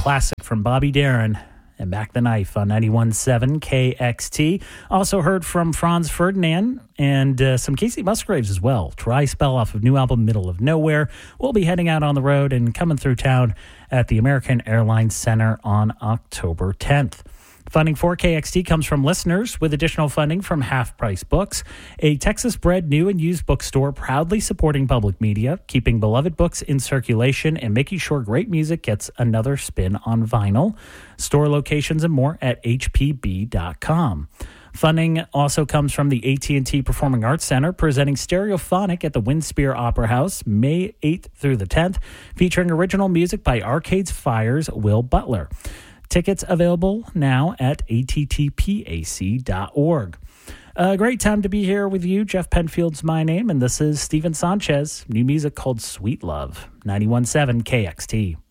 classic from Bobby Darin and Back the Knife on 91.7 KXT. Also heard from Franz Ferdinand and some Casey Musgraves as well. Dry Spell off of new album Middle of Nowhere. We'll be heading out on the road and coming through town at the American Airlines Center on October 10th. Funding for KXT comes from listeners with additional funding from Half Price Books, a Texas-bred new and used bookstore proudly supporting public media, keeping beloved books in circulation, and making sure great music gets another spin on vinyl. Store locations and more at hpb.com. Funding also comes from the AT&T Performing Arts Center, presenting Stereophonic at the Windspear Opera House May 8th through the 10th, featuring original music by Arcade Fire's Will Butler. Tickets available now at attpac.org. A great time to be here with you. Jeff Penfield's my name, and this is Steven Sanchez. New music called Sweet Love, 91.7 KXT.